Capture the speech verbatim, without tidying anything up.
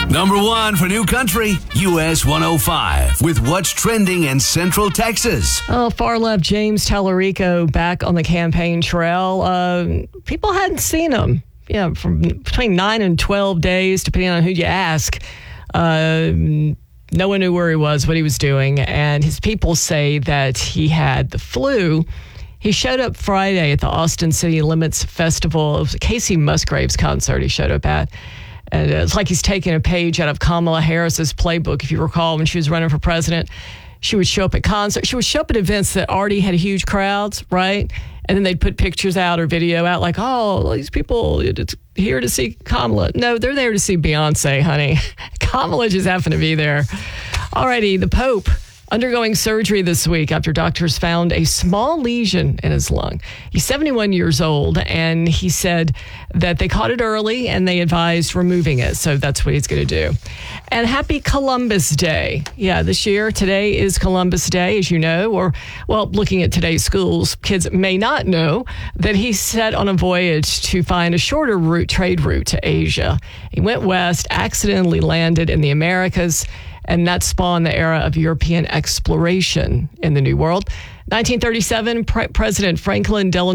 Number one for New Country, U S one oh five, with what's trending in Central Texas. Oh, far left James Tallarico back on the campaign trail. Uh, people hadn't seen him. Yeah, from between nine and twelve days, depending on who you ask. Uh, no one knew where he was, what he was doing, and his people say that he had the flu. He showed up Friday at the Austin City Limits Festival. It was a Casey Musgraves concert he showed up at. And it's like he's taking a page out of Kamala Harris's playbook. If you recall, when she was running for president, she would show up at concerts. She would show up at events that already had huge crowds, right? And then they'd put pictures out or video out like, oh, these people it's here to see Kamala. No, they're there to see Beyonce, honey. Kamala just happened to be there. Alrighty, the Pope undergoing surgery this week after doctors found a small lesion in his lung. He's seventy-one years old, and he said that they caught it early and they advised removing it. So that's what he's going to do. And happy Columbus Day. Yeah, this year, today is Columbus Day, as you know, or, well, looking at today's schools, kids may not know that he set on a voyage to find a shorter route, trade route to Asia. He went west, accidentally landed in the Americas, and that spawned the era of European exploration in the New World. nineteen thirty-seven, Pre- President Franklin Delano